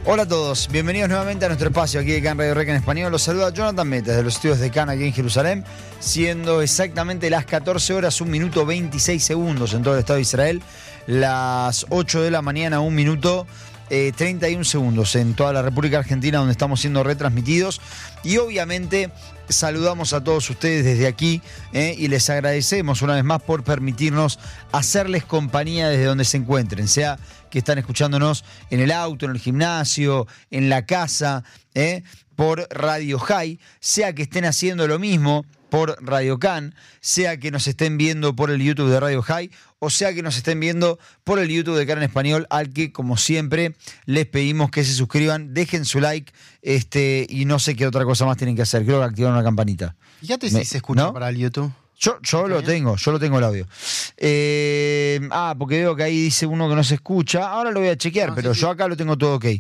Hola a todos, bienvenidos nuevamente a nuestro espacio aquí de CAN Radio Rec en español. Los saluda Jonathan Mete desde los estudios de CAN aquí en Jerusalén, siendo exactamente las 14 horas, 1 minuto 26 segundos en todo el Estado de Israel, las 8 de la mañana, 1 minuto 31 segundos en toda la República Argentina, donde estamos siendo retransmitidos. Y obviamente saludamos a todos ustedes desde aquí y les agradecemos una vez más por permitirnos hacerles compañía desde donde se encuentren, sea que están escuchándonos en el auto, en el gimnasio, en la casa, por Radio High, sea que estén haciendo lo mismo por Radio CAN, sea que nos estén viendo por el YouTube de Radio High, o sea que nos estén viendo por el YouTube de CAN en español, al que, como siempre, les pedimos que se suscriban, dejen su like, y no sé qué otra cosa más tienen que hacer. Creo que activaron una campanita. Fíjate si se escucha, ¿no?, para el YouTube. Yo lo tengo el audio. Porque veo que ahí dice uno que no se escucha. Ahora lo voy a chequear, pero sí. Yo acá lo tengo todo ok.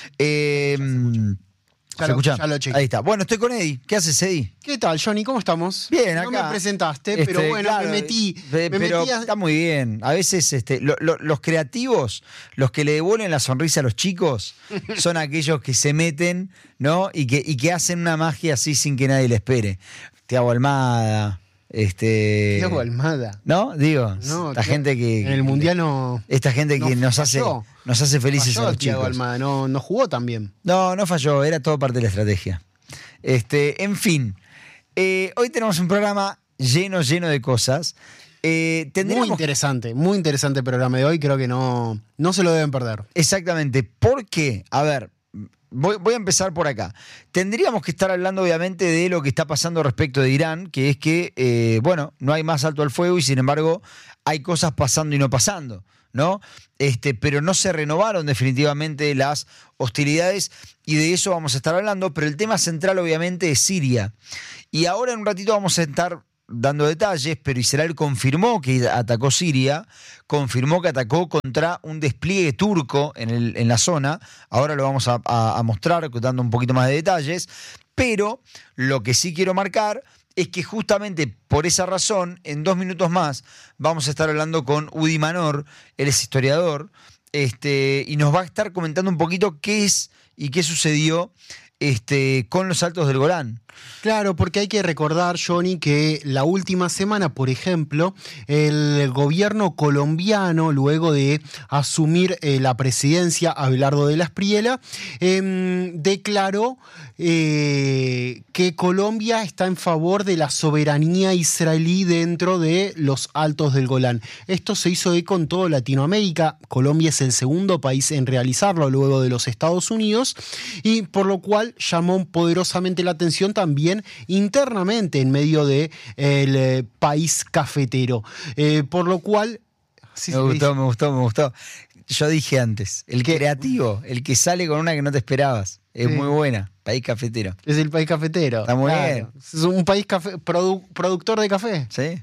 ¿Se escucha? Ya lo chequeé. Ahí está. Bueno, estoy con Eddie. ¿Qué haces, Eddie? ¿Qué tal, Johnny? ¿Cómo estamos? Bien, acá. No me presentaste, pero bueno, claro, me metí Está muy bien. A veces los creativos, los que le devuelven la sonrisa a los chicos, son aquellos que se meten, ¿no? Y que hacen una magia así sin que nadie le espere. Thiago Almada. Thiago Almada. ¿No? Digo, no, esta gente que. En el Mundial no. Esta gente que nos hace felices a los chicos. Thiago Almada, no jugó tan bien. No falló, era todo parte de la estrategia. En fin. Hoy tenemos un programa lleno de cosas. Muy interesante el programa de hoy. Creo que no se lo deben perder. Exactamente. ¿Por qué? A ver. Voy a empezar por acá. Tendríamos que estar hablando obviamente de lo que está pasando respecto de Irán, que es que, no hay más alto al fuego y sin embargo hay cosas pasando y no pasando, ¿no? Pero no se renovaron definitivamente las hostilidades y de eso vamos a estar hablando, pero el tema central obviamente es Siria. Y ahora en un ratito vamos a estar dando detalles, pero Israel confirmó que atacó Siria, confirmó que atacó contra un despliegue turco en la zona. Ahora lo vamos a mostrar dando un poquito más de detalles, pero lo que sí quiero marcar es que justamente por esa razón, en 2 minutos más, vamos a estar hablando con Udi Manor, él es historiador, y nos va a estar comentando un poquito qué es y qué sucedió con los Altos del Golán. Claro, porque hay que recordar, Johnny, que la última semana, por ejemplo, el gobierno colombiano, luego de asumir la presidencia Abelardo de la Espriella, declaró que Colombia está en favor de la soberanía israelí dentro de los Altos del Golán. Esto se hizo eco en toda Latinoamérica. Colombia es el segundo país en realizarlo luego de los Estados Unidos, y por lo cual llamó poderosamente la atención también internamente en medio del país cafetero. Por lo cual... Sí, me gustó. Yo dije antes, el creativo, el que sale con una que no te esperabas. Es muy buena, país cafetero. Es el país cafetero. Está muy bien. Es un país productor de café. Sí.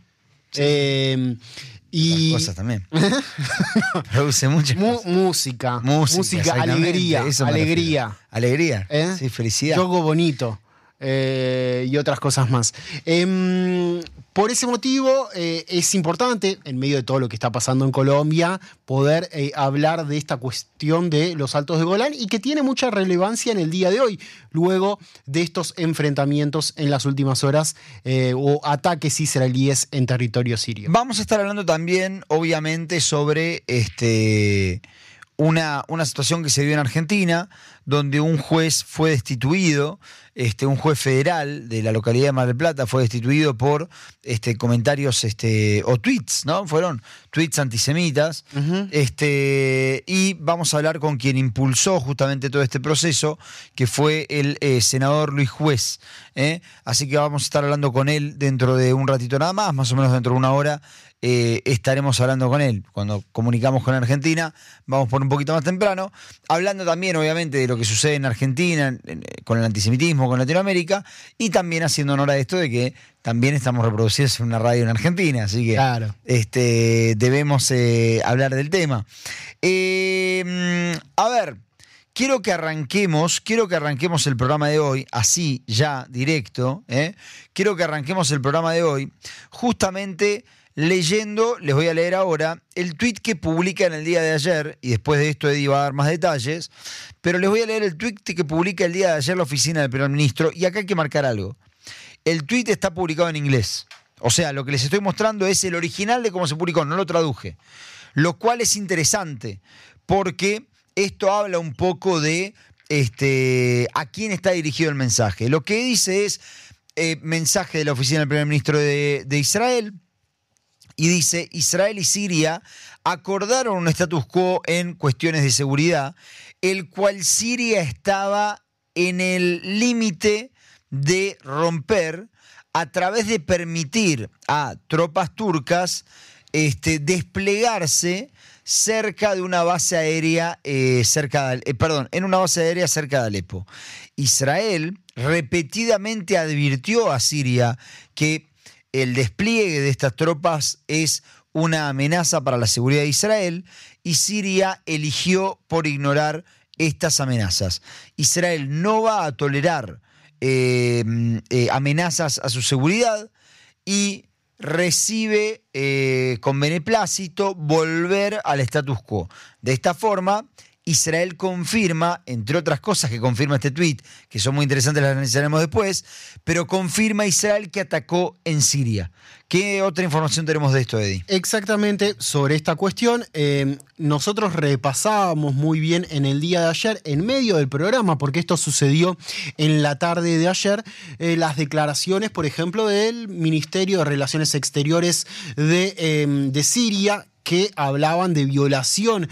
Y cosas también. Produce muchas cosas. Música, alegría. Alegría. Sí, felicidad. Yogo bonito. Y otras cosas más. Por ese motivo es importante, en medio de todo lo que está pasando en Colombia, poder hablar de esta cuestión de los Altos de Golán, y que tiene mucha relevancia en el día de hoy, luego de estos enfrentamientos en las últimas horas o ataques israelíes en territorio sirio. Vamos a estar hablando también, obviamente, sobre una situación que se dio en Argentina, donde un juez fue destituido, un juez federal de la localidad de Mar del Plata fue destituido por comentarios o tweets, ¿no? Fueron tweets antisemitas. Uh-huh. Y vamos a hablar con quien impulsó justamente todo este proceso, que fue el senador Luis Juez. Así que vamos a estar hablando con él dentro de un ratito nada más o menos dentro de 1 hora. Estaremos hablando con él. Cuando comunicamos con Argentina, vamos por un poquito más temprano, hablando también obviamente de lo que sucede en Argentina con el antisemitismo, con Latinoamérica, y también haciendo honor a esto de que también estamos reproducidos en una radio en Argentina, así que claro. Debemos hablar del tema. A ver, quiero que arranquemos el programa de hoy, así ya directo, quiero que arranquemos el programa de hoy justamente leyendo, les voy a leer ahora, el tuit que publica en el día de ayer, y después de esto Eddie va a dar más detalles, pero les voy a leer el tuit que publica el día de ayer la oficina del primer ministro, y acá hay que marcar algo. El tuit está publicado en inglés. O sea, lo que les estoy mostrando es el original de cómo se publicó, no lo traduje. Lo cual es interesante, porque esto habla un poco de a quién está dirigido el mensaje. Lo que dice es mensaje de la oficina del primer ministro de Israel, y dice: Israel y Siria acordaron un status quo en cuestiones de seguridad, el cual Siria estaba en el límite de romper a través de permitir a tropas turcas desplegarse cerca de una base aérea en una base aérea cerca de Alepo. Israel repetidamente advirtió a Siria que el despliegue de estas tropas es una amenaza para la seguridad de Israel, y Siria eligió por ignorar estas amenazas. Israel no va a tolerar amenazas a su seguridad y recibe con beneplácito volver al status quo. De esta forma, Israel confirma, entre otras cosas que confirma este tuit, que son muy interesantes, las analizaremos después, pero confirma Israel que atacó en Siria. ¿Qué otra información tenemos de esto, Eddie? Exactamente, sobre esta cuestión, nosotros repasábamos muy bien en el día de ayer, en medio del programa, porque esto sucedió en la tarde de ayer, las declaraciones, por ejemplo, del Ministerio de Relaciones Exteriores de Siria, que hablaban de violaciones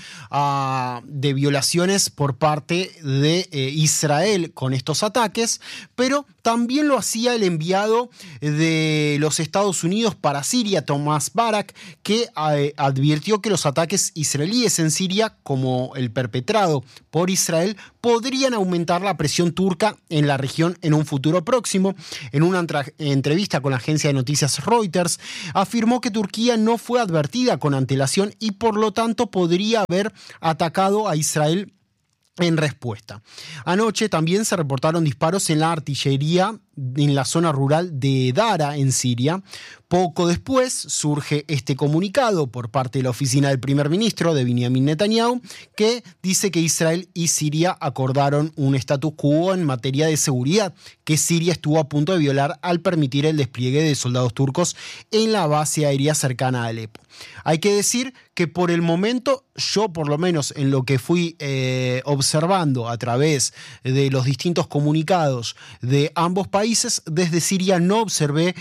por parte de Israel con estos ataques, pero también lo hacía el enviado de los Estados Unidos para Siria, Tomás Barak, que advirtió que los ataques israelíes en Siria, como el perpetrado por Israel, podrían aumentar la presión turca en la región en un futuro próximo. En una entrevista con la agencia de noticias Reuters, afirmó que Turquía no fue advertida con antelación y por lo tanto podría haber atacado a Israel en respuesta. Anoche también se reportaron disparos en la artillería en la zona rural de Dara, en Siria. Poco después surge este comunicado por parte de la oficina del primer ministro de Benjamin Netanyahu, que dice que Israel y Siria acordaron un status quo en materia de seguridad, que Siria estuvo a punto de violar al permitir el despliegue de soldados turcos en la base aérea cercana a Alepo. Hay que decir que por el momento, yo por lo menos en lo que fui observando a través de los distintos comunicados de ambos países, desde Siria no observé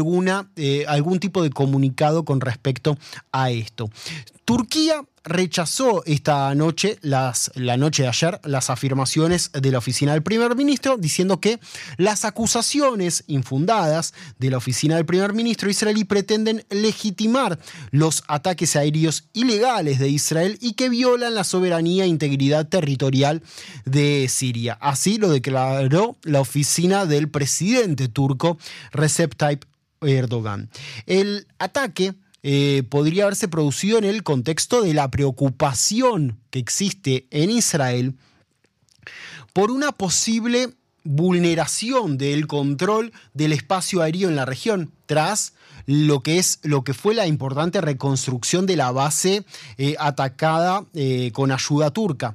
algún tipo de comunicado con respecto a esto. Turquía rechazó esta noche, la noche de ayer, las afirmaciones de la oficina del primer ministro, diciendo que las acusaciones infundadas de la oficina del primer ministro israelí pretenden legitimar los ataques aéreos ilegales de Israel y que violan la soberanía e integridad territorial de Siria. Así lo declaró la oficina del presidente turco Recep Tayyip Erdogan. El ataque podría haberse producido en el contexto de la preocupación que existe en Israel por una posible vulneración del control del espacio aéreo en la región tras lo que fue la importante reconstrucción de la base atacada con ayuda turca.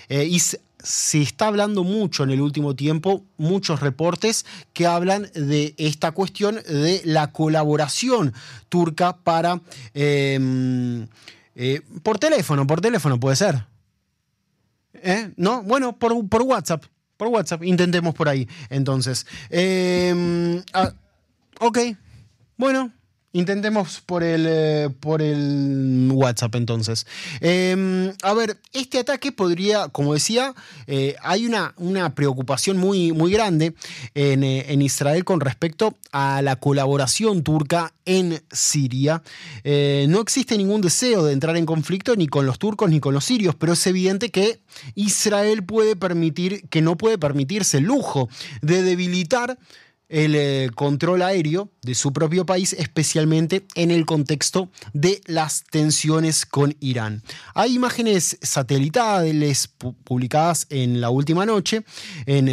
Se está hablando mucho en el último tiempo, muchos reportes que hablan de esta cuestión de la colaboración turca para por teléfono puede ser. ¿No? Bueno, por WhatsApp. Por WhatsApp, intentemos por ahí. Entonces, ok, bueno. Intentemos por el WhatsApp entonces. A ver, este ataque podría, como decía, hay una preocupación muy, muy grande en Israel con respecto a la colaboración turca en Siria. No existe ningún deseo de entrar en conflicto ni con los turcos ni con los sirios, pero es evidente que Israel no puede permitirse el lujo de debilitar el control aéreo de su propio país, especialmente en el contexto de las tensiones con Irán. Hay imágenes satelitales publicadas en la última noche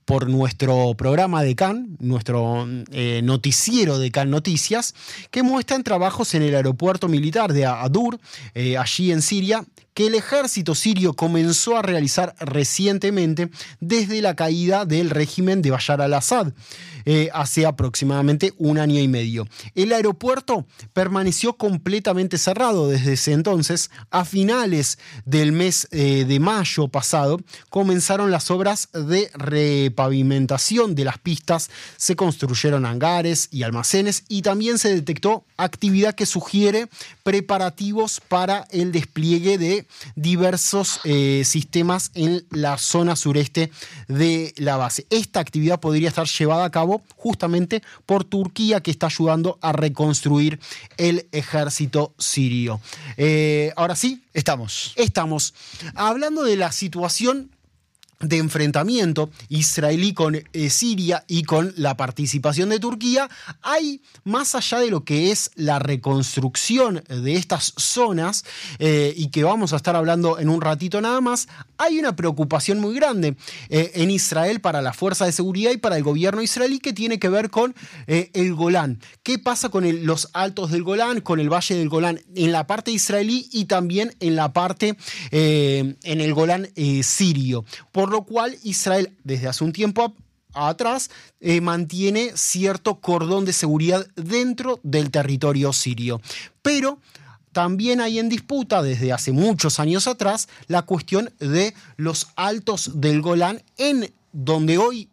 por nuestro programa de CAN, nuestro noticiero de CAN Noticias, que muestran trabajos en el aeropuerto militar de Adur, allí en Siria, que el ejército sirio comenzó a realizar recientemente desde la caída del régimen de Bashar al-Assad, hace aproximadamente 1 año y medio. El aeropuerto permaneció completamente cerrado desde ese entonces. A finales del mes de mayo pasado comenzaron las obras de repavimentación de las pistas, se construyeron hangares y almacenes y también se detectó actividad que sugiere preparativos para el despliegue de diversos sistemas en la zona sureste de la base. Esta actividad podría estar llevada a cabo justamente por Turquía, que está ayudando a reconstruir el ejército sirio. Ahora sí, estamos hablando de la situación de enfrentamiento israelí con Siria y con la participación de Turquía. Hay, más allá de lo que es la reconstrucción de estas zonas, y que vamos a estar hablando en un ratito nada más, hay una preocupación muy grande en Israel para la fuerza de seguridad y para el gobierno israelí, que tiene que ver con el Golán. ¿Qué pasa con los altos del Golán, con el valle del Golán en la parte israelí y también en la parte, en el Golán sirio? Por lo cual Israel desde hace un tiempo atrás mantiene cierto cordón de seguridad dentro del territorio sirio. Pero también hay en disputa desde hace muchos años atrás la cuestión de los altos del Golán, en donde hoy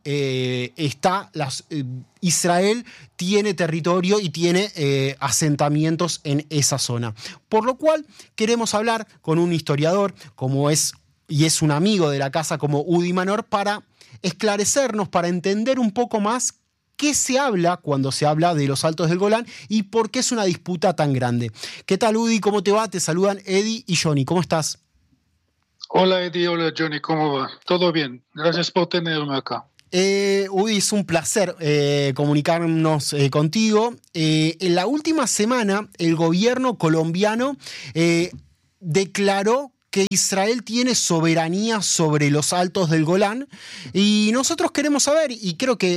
Israel tiene territorio y tiene asentamientos en esa zona. Por lo cual queremos hablar con un historiador y es un amigo de la casa como Udi Manor, para esclarecernos, para entender un poco más qué se habla cuando se habla de los altos del Golán y por qué es una disputa tan grande. ¿Qué tal, Udi? ¿Cómo te va? Te saludan Eddie y Johnny. ¿Cómo estás? Hola, Eddie. Hola, Johnny. ¿Cómo va? Todo bien. Gracias por tenerme acá. Udi, es un placer comunicarnos contigo. En la última semana, el gobierno colombiano declaró que Israel tiene soberanía sobre los altos del Golán, y nosotros queremos saber, y creo que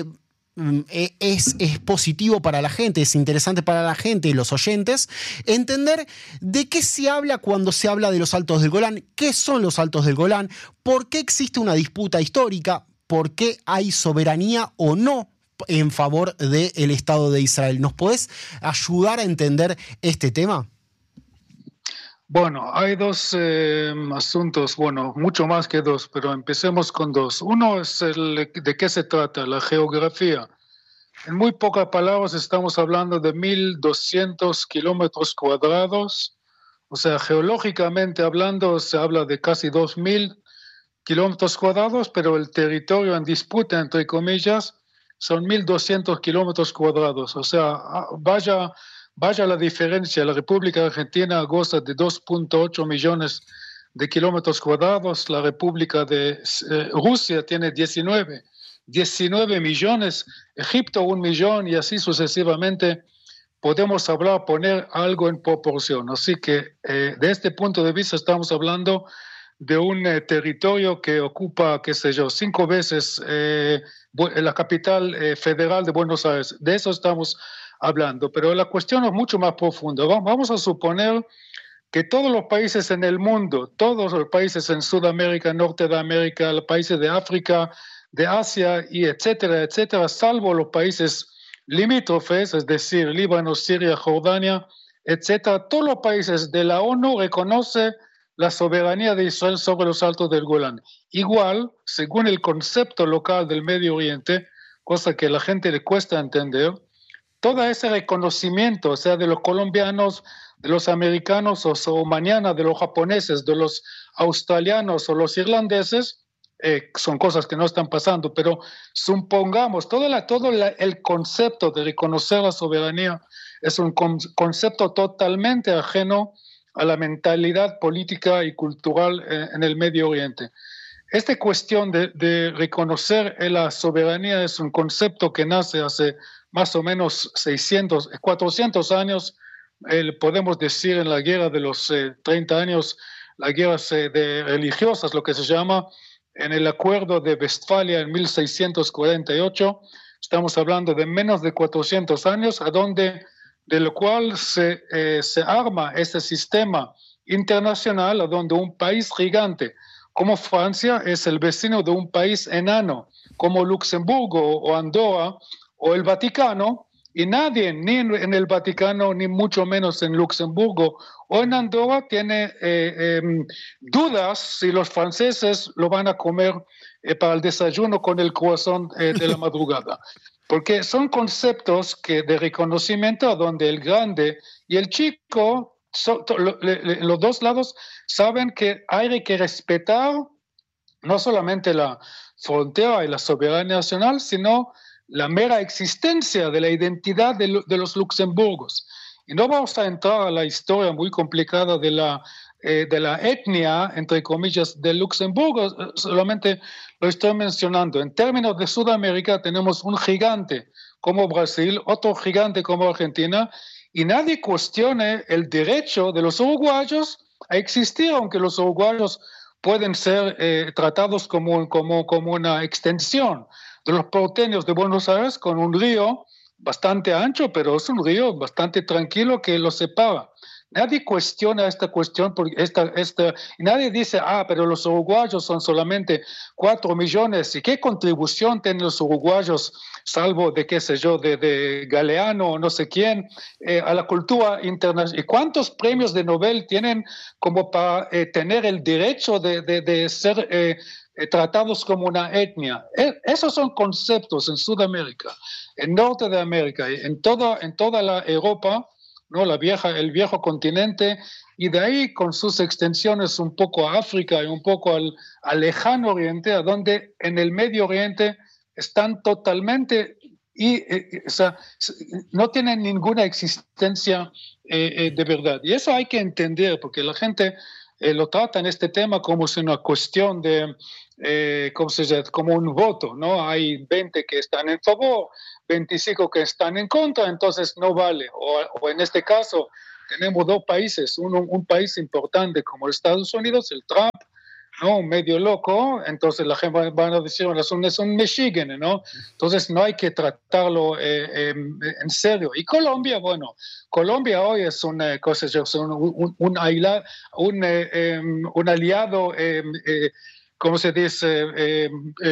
es positivo para la gente, es interesante para la gente y los oyentes, entender de qué se habla cuando se habla de los altos del Golán, qué son los altos del Golán, por qué existe una disputa histórica, por qué hay soberanía o no en favor del Estado de Israel. ¿Nos podés ayudar a entender este tema? Bueno, hay dos asuntos, bueno, mucho más que dos, pero empecemos con dos. Uno es de qué se trata, la geografía. En muy pocas palabras estamos hablando de 1.200 kilómetros cuadrados, o sea, geológicamente hablando se habla de casi 2.000 kilómetros cuadrados, pero el territorio en disputa, entre comillas, son 1.200 kilómetros cuadrados, o sea, vaya la diferencia. La República Argentina goza de 2.8 millones de kilómetros cuadrados. La República de Rusia tiene 19 millones. Egipto 1 millón y así sucesivamente. Podemos poner algo en proporción. Así que de este punto de vista estamos hablando de un territorio que ocupa, 5 veces la capital federal de Buenos Aires. De eso estamos hablando, pero la cuestión es mucho más profunda. Vamos a suponer que todos los países en el mundo, todos los países en Sudamérica, Norte de América, los países de África, de Asia y etcétera, etcétera, salvo los países limítrofes, es decir, Líbano, Siria, Jordania, etcétera, todos los países de la ONU reconocen la soberanía de Israel sobre los altos del Golán. Igual, según el concepto local del Medio Oriente, cosa que a la gente le cuesta entender, todo ese reconocimiento, o sea, de los colombianos, de los americanos o mañana de los japoneses, de los australianos o los irlandeses, son cosas que no están pasando, pero supongamos, todo el concepto de reconocer la soberanía es un concepto totalmente ajeno a la mentalidad política y cultural en el Medio Oriente. Esta cuestión de reconocer la soberanía es un concepto que nace hace más o menos 400 años, podemos decir en la guerra de los 30 años, las guerras religiosas, lo que se llama, en el acuerdo de Westfalia en 1648. Estamos hablando de menos de 400 años, de lo cual se arma este sistema internacional, a donde un país gigante como Francia es el vecino de un país enano como Luxemburgo o Andorra o el Vaticano, y nadie, ni en el Vaticano, ni mucho menos en Luxemburgo o en Andorra, tiene dudas si los franceses lo van a comer para el desayuno con el croissant de la madrugada. Porque son conceptos de reconocimiento donde el grande y el chico, los dos lados, saben que hay que respetar no solamente la frontera y la soberanía nacional, sino la mera existencia de la identidad de los luxemburgos. Y no vamos a entrar a la historia muy complicada de la etnia, entre comillas, de Luxemburgo, solamente lo estoy mencionando. En términos de Sudamérica tenemos un gigante como Brasil, otro gigante como Argentina, y nadie cuestione el derecho de los uruguayos a existir, aunque los uruguayos pueden ser tratados como una extensión de los porteños de Buenos Aires, con un río bastante ancho, pero es un río bastante tranquilo que los separa. Nadie cuestiona esta cuestión, porque nadie dice, pero los uruguayos son solamente 4 millones, ¿y qué contribución tienen los uruguayos, salvo de qué sé yo, de Galeano o no sé quién, a la cultura internacional? ¿Y cuántos premios de Nobel tienen como para tener el derecho de ser tratados como una etnia? Esos son conceptos en Sudamérica, en Norte de América, en toda la Europa, ¿no? El viejo continente, y de ahí con sus extensiones un poco a África y un poco al lejano oriente, a donde en el Medio Oriente están totalmente, o sea, no tienen ninguna existencia de verdad. Y eso hay que entender, porque la gente lo trata en este tema como si una cuestión de, como un voto, ¿no? Hay 20 que están en favor, 25 que están en contra, entonces no vale. O en este caso tenemos dos países, un país importante como Estados Unidos, el Trump, ¿no? Medio loco, entonces la gente va a decir, es un Michigan, ¿no? Entonces no hay que tratarlo en serio. Y Colombia, bueno, Colombia hoy es un aliado, ¿cómo se dice?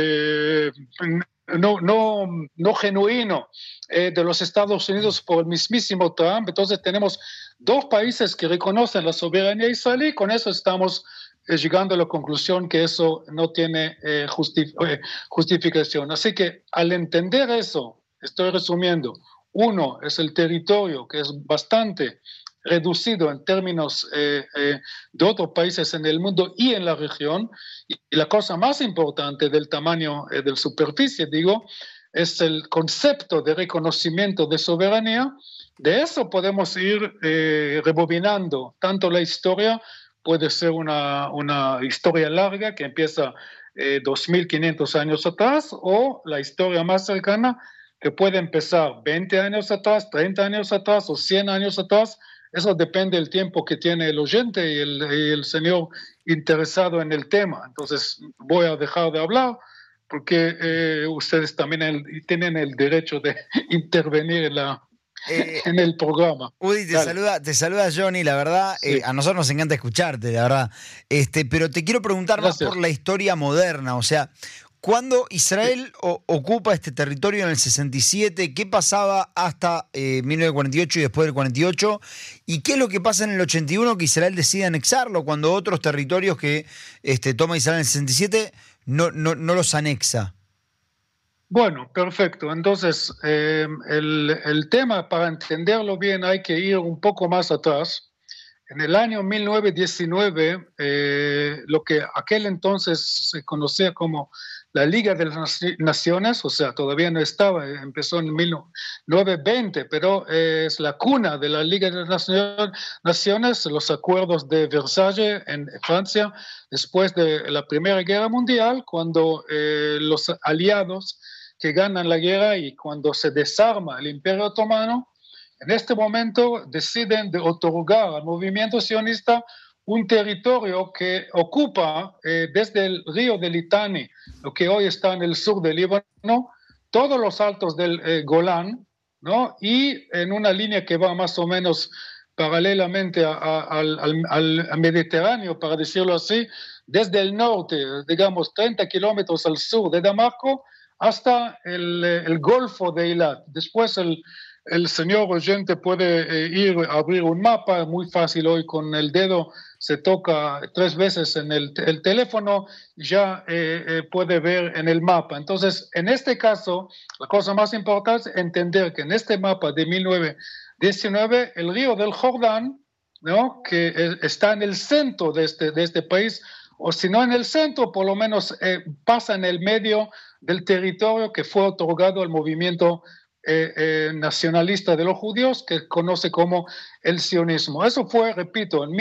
No genuino de los Estados Unidos por el mismísimo Trump. Entonces tenemos dos países que reconocen la soberanía israelí, con eso estamos llegando a la conclusión que eso no tiene justificación. Así que al entender eso, estoy resumiendo, uno es el territorio, que es bastante reducido en términos de otros países en el mundo y en la región, y la cosa más importante del tamaño de la superficie, digo, es el concepto de reconocimiento de soberanía. De eso podemos ir rebobinando tanto la historia. Puede ser una historia larga que empieza 2.500 años atrás, o la historia más cercana que puede empezar 20 años atrás, 30 años atrás o 100 años atrás. Eso depende del tiempo que tiene el oyente y el señor interesado en el tema. Entonces voy a dejar de hablar, porque ustedes también tienen el derecho de intervenir en el programa. Udi, te saluda Johnny, la verdad, sí. A nosotros nos encanta escucharte, la verdad. Pero te quiero preguntar más por la historia moderna, o sea, ¿cuándo Israel ocupa este territorio en el 67? ¿Qué pasaba hasta 1948 y después del 48? ¿Y qué es lo que pasa en el 81 que Israel decide anexarlo cuando otros territorios que toma Israel en el 67 no los anexa? Bueno, perfecto. Entonces, el tema, para entenderlo bien, hay que ir un poco más atrás. En el año 1919, lo que aquel entonces se conocía como la Liga de las Naciones, o sea, todavía no estaba, empezó en 1920, pero es la cuna de la Liga de las Naciones, los acuerdos de Versalles en Francia, después de la Primera Guerra Mundial, cuando los aliados que ganan la guerra y cuando se desarma el Imperio Otomano, en este momento deciden de otorgar al movimiento sionista un territorio que ocupa desde el río de Litani, lo que hoy está en el sur del Líbano, todos los altos del Golán, ¿no? Y en una línea que va más o menos paralelamente al Mediterráneo, para decirlo así, desde el norte, digamos 30 kilómetros al sur de Damasco, hasta el Golfo de Eilat. Después el señor oyente puede ir a abrir un mapa, muy fácil hoy con el dedo, se toca 3 veces en el teléfono, ya puede ver en el mapa. Entonces, en este caso, la cosa más importante es entender que en este mapa de 1919, el río del Jordán, ¿no?, que está en el centro de este país, o si no en el centro, por lo menos pasa en el medio del territorio que fue otorgado al movimiento nacionalista de los judíos, que conoce como el sionismo. Eso fue, repito, en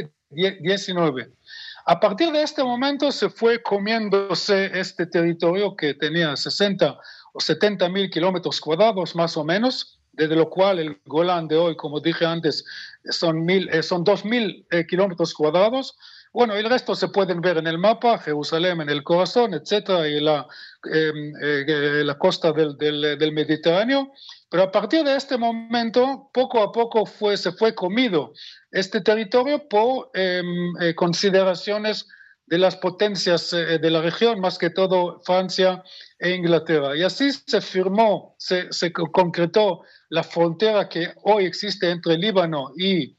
1919. A partir de este momento se fue comiéndose este territorio que tenía 60 o 70 mil kilómetros cuadrados más o menos, desde lo cual el Golán de hoy, como dije antes, son 2.000 kilómetros cuadrados. Bueno, el resto se pueden ver en el mapa, Jerusalén en el corazón, etcétera, y la costa del Mediterráneo. Pero a partir de este momento, poco a poco se fue comido este territorio por consideraciones de las potencias de la región, más que todo Francia e Inglaterra. Y así se firmó, se concretó la frontera que hoy existe entre Líbano y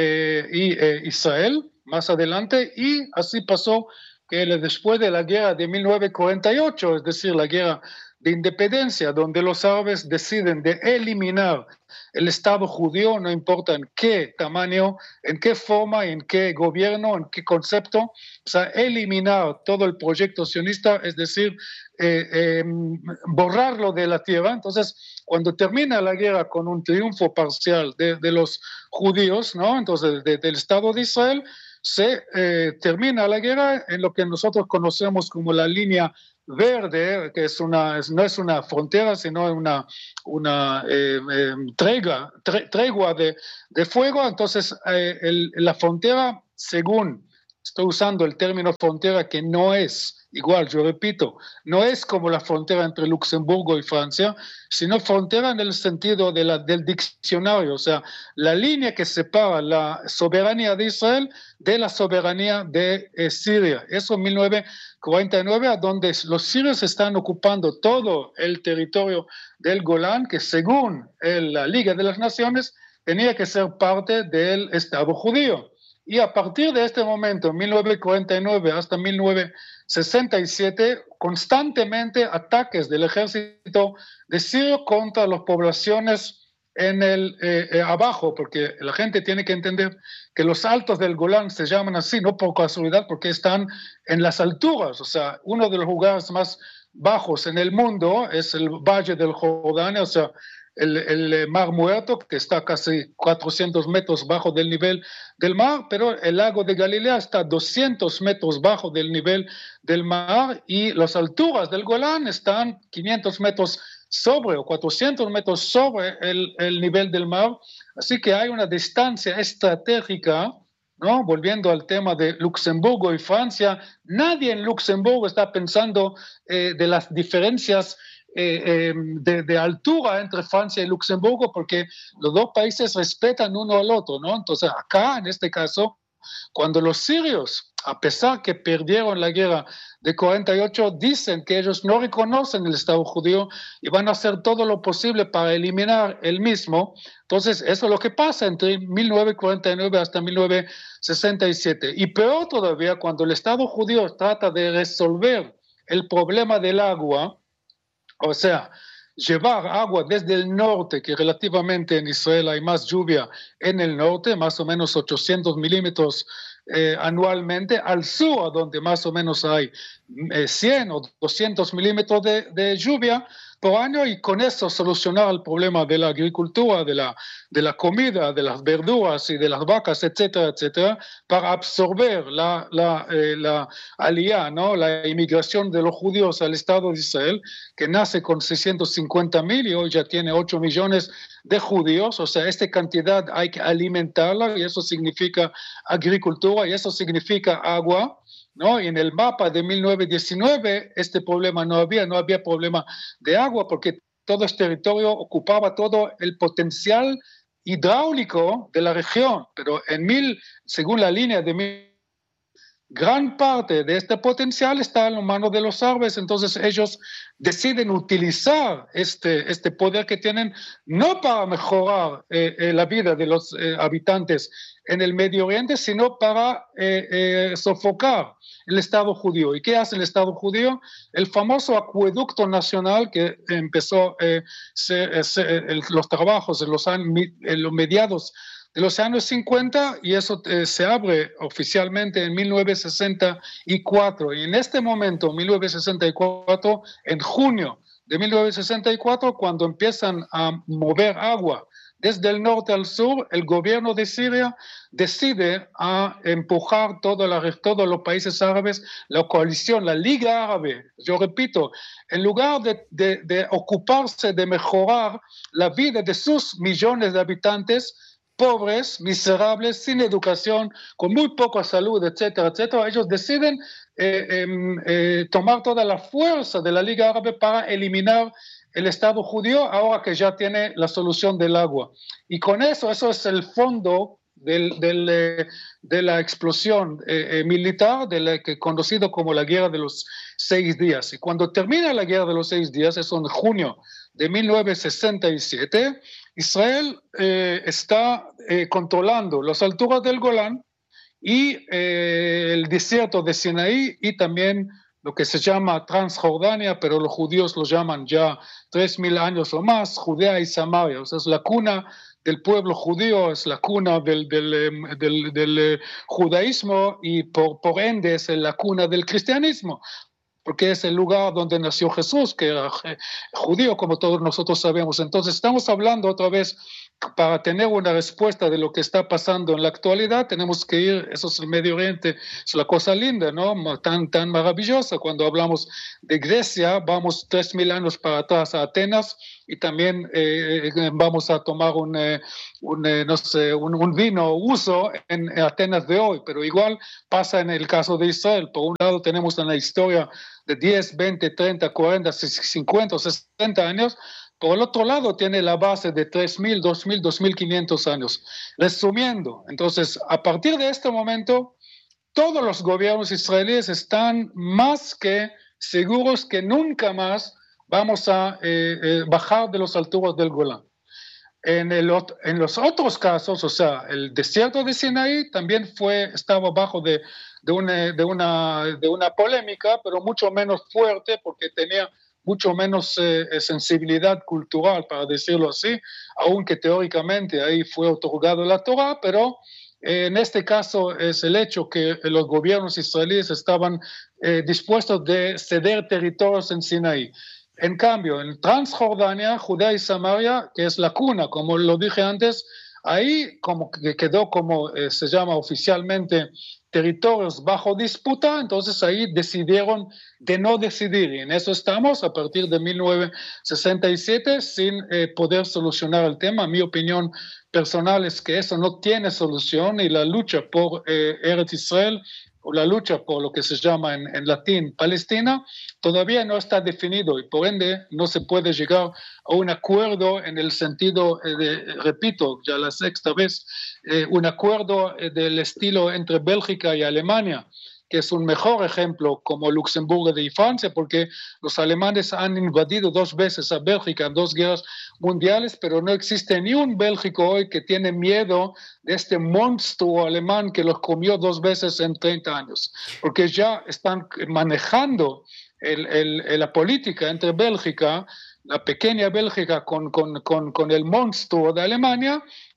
Israel, más adelante, y así pasó que después de la guerra de 1948, es decir, la guerra de independencia, donde los árabes deciden de eliminar el Estado judío, no importa en qué tamaño, en qué forma, en qué gobierno, en qué concepto, o sea, eliminar todo el proyecto sionista, es decir, borrarlo de la tierra. Entonces, cuando termina la guerra con un triunfo parcial de los judíos, ¿no?, entonces del Estado de Israel, se termina la guerra en lo que nosotros conocemos como la línea verde, que no es una frontera, sino una tregua de fuego. Entonces, la frontera, según, estoy usando el término frontera, que no es igual, yo repito, no es como la frontera entre Luxemburgo y Francia, sino frontera en el sentido del diccionario, o sea, la línea que separa la soberanía de Israel de la soberanía de Siria. Eso en 1949, a donde los sirios están ocupando todo el territorio del Golán, que según la Liga de las Naciones tenía que ser parte del Estado judío. Y a partir de este momento, 1949 hasta 1967, constantemente ataques del ejército de Siria contra las poblaciones en abajo, porque la gente tiene que entender que los altos del Golán se llaman así, no por casualidad, porque están en las alturas. O sea, uno de los lugares más bajos en el mundo es el Valle del Jordán, o sea, el Mar Muerto, que está casi 400 metros bajo del nivel del mar, pero el lago de Galilea está 200 metros bajo del nivel del mar, y las alturas del Golán están 500 metros sobre o 400 metros sobre el nivel del mar. Así que hay una distancia estratégica, ¿no? Volviendo al tema de Luxemburgo y Francia, nadie en Luxemburgo está pensando de las diferencias de altura entre Francia y Luxemburgo, porque los dos países respetan uno al otro, ¿no? Entonces, acá, en este caso, cuando los sirios, a pesar que perdieron la guerra de 48, dicen que ellos no reconocen el Estado judío y van a hacer todo lo posible para eliminar el mismo. Entonces, eso es lo que pasa entre 1949 hasta 1967. Y peor todavía, cuando el Estado judío trata de resolver el problema del agua, o sea, llevar agua desde el norte, que relativamente en Israel hay más lluvia en el norte, más o menos 800 milímetros anualmente, al sur, donde más o menos hay 100 o 200 milímetros de lluvia. por año y con eso solucionar el problema de la agricultura, de la comida, de las verduras y de las vacas, etcétera, etcétera, para absorber la aliyá, ¿no? La inmigración de los judíos al Estado de Israel, que nace con 650.000 y hoy ya tiene 8 millones de judíos. O sea, esta cantidad hay que alimentarla y eso significa agricultura y eso significa agua, ¿no? Y en el mapa de 1919 este problema no había problema de agua porque todo este territorio ocupaba todo el potencial hidráulico de la región, pero según la línea de gran parte de este potencial está en las manos de los árabes, entonces ellos deciden utilizar este poder que tienen no para mejorar la vida de los habitantes en el Medio Oriente, sino para sofocar el Estado judío. ¿Y qué hace el Estado judío? El famoso acueducto nacional que empezó los trabajos en los mediados de los años 50 y eso se abre oficialmente en 1964. Y en este momento, 1964, en junio de 1964, cuando empiezan a mover agua desde el norte al sur, el gobierno de Siria decide a empujar todos los países árabes, la coalición, la Liga Árabe. Yo repito, en lugar de ocuparse de mejorar la vida de sus millones de habitantes, pobres, miserables, sin educación, con muy poca salud, etcétera, etcétera, ellos deciden tomar toda la fuerza de la Liga Árabe para eliminar el Estado judío, ahora que ya tiene la solución del agua. Y con eso es el fondo de la explosión militar, conocido como la Guerra de los 6 días. Y cuando termina la Guerra de los 6 días, eso en junio de 1967, Israel está controlando las alturas del Golán y el desierto de Sinaí y también lo que se llama Transjordania, pero los judíos lo llaman ya 3.000 años o más, Judea y Samaria. O sea, es la cuna del pueblo judío, es la cuna del judaísmo y por ende es la cuna del cristianismo, porque es el lugar donde nació Jesús, que era judío, como todos nosotros sabemos. Entonces estamos hablando otra vez, para tener una respuesta de lo que está pasando en la actualidad, tenemos que ir, eso es el Medio Oriente, es la cosa linda, ¿no? Tan maravillosa. Cuando hablamos de Grecia, vamos 3.000 años para atrás a Atenas y también vamos a tomar un vino uso en Atenas de hoy, pero igual pasa en el caso de Israel. Por un lado tenemos en la historia de 10, 20, 30, 40, 50 o 60 años. Por el otro lado, tiene la base de 3.000, 2.000, 2.500 años. Resumiendo, entonces, a partir de este momento, todos los gobiernos israelíes están más que seguros que nunca más vamos a bajar de las alturas del Golán. En los otros casos, o sea, el desierto de Sinaí también estaba bajo de una polémica, pero mucho menos fuerte porque tenía mucho menos sensibilidad cultural, para decirlo así, aunque teóricamente ahí fue otorgado la Torá, pero en este caso es el hecho que los gobiernos israelíes estaban dispuestos de ceder territorios en Sinaí. En cambio, en Transjordania, Judea y Samaria, que es la cuna, como lo dije antes, ahí como que quedó como se llama oficialmente territorios bajo disputa, entonces ahí decidieron de no decidir y en eso estamos a partir de 1967 sin poder solucionar el tema. Mi opinión personal es que eso no tiene solución y la lucha por Eretz Israel o la lucha por lo que se llama en latín Palestina todavía no está definido y por ende no se puede llegar a un acuerdo en el sentido repito, ya la sexta vez, un acuerdo del estilo entre Bélgica y Alemania, que es un mejor ejemplo como Luxemburgo y Francia, porque los alemanes han invadido 2 veces a Bélgica en 2 guerras mundiales, pero no existe ni un Bélgico hoy que tiene miedo de este monstruo alemán que los comió 2 veces en 30 años, porque ya están manejando la política entre Bélgica, la pequeña Bélgica con el monstruo de Alemania,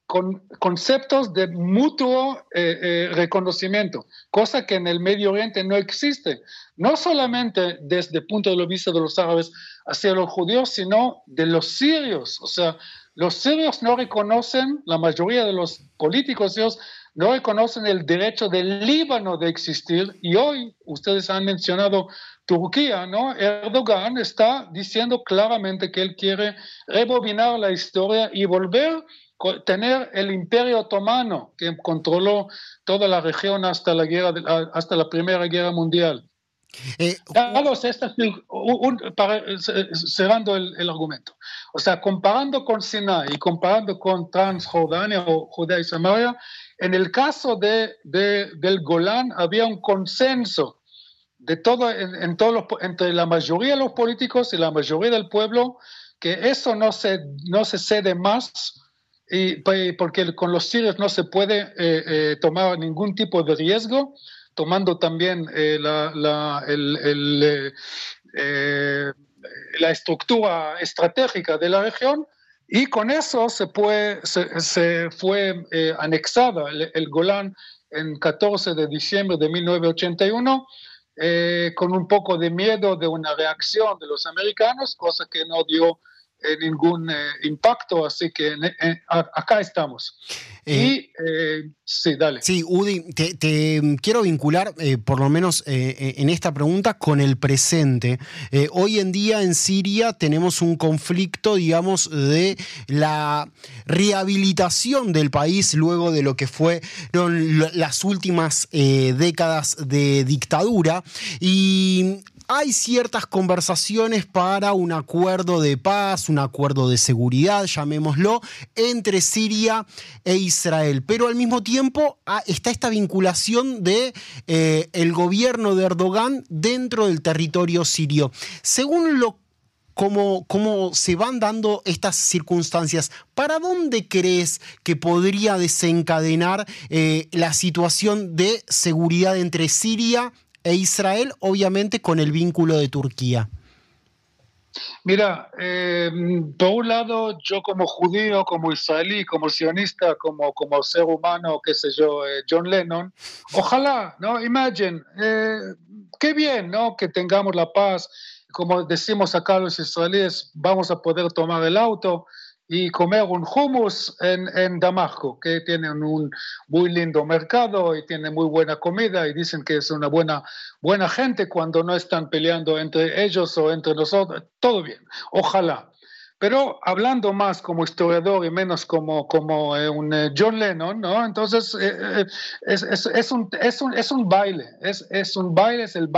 con conceptos de mutuo reconocimiento, cosa que en el Medio Oriente no existe, no solamente desde el punto de vista de los árabes hacia los judíos, sino de los sirios. O sea, los sirios no reconocen, la mayoría de los políticos sirios no reconocen el derecho del Líbano de existir, y hoy ustedes han mencionado Turquía, ¿no? Erdogan está diciendo claramente que él quiere rebobinar la historia y volver a tener el Imperio Otomano que controló toda la región hasta la Primera Guerra Mundial. Cerrando el argumento. O sea, comparando con Sinai y comparando con Transjordania o Judea y Samaria, en el caso del Golán había un consenso de todo, entre la mayoría de los políticos y la mayoría del pueblo, que eso no se cede más, porque con los sirios no se puede tomar ningún tipo de riesgo, tomando también la estructura estratégica de la región, y con eso se fue anexada el Golán en 14 de diciembre de 1981, con un poco de miedo de una reacción de los americanos, cosa que no dio ningún impacto, así que acá estamos. Sí, dale. Sí, Udi, te quiero vincular, por lo menos en esta pregunta, con el presente. Hoy en día en Siria tenemos un conflicto, digamos, de la rehabilitación del país luego de lo que fueron las últimas décadas de dictadura, y hay ciertas conversaciones para un acuerdo de paz, un acuerdo de seguridad, llamémoslo, entre Siria e Israel. Pero al mismo tiempo está esta vinculación de el gobierno de Erdogan dentro del territorio sirio. Según cómo se van dando estas circunstancias, ¿para dónde crees que podría desencadenar la situación de seguridad entre Siria e Israel, obviamente con el vínculo de Turquía? Mira, por un lado, yo como judío, como israelí, como sionista, como ser humano, qué sé yo, John Lennon, ojalá, ¿no? Imagine, qué bien, ¿no? Que tengamos la paz. Como decimos acá los israelíes, vamos a poder tomar el auto y comer un hummus en Damasco, que tienen un muy lindo mercado y tienen muy buena comida, y dicen que es una buena gente cuando no están peleando entre ellos o entre nosotros. Todo bien, ojalá. Pero hablando más como historiador y menos como un John Lennon, ¿no? Entonces es un baile, es el baile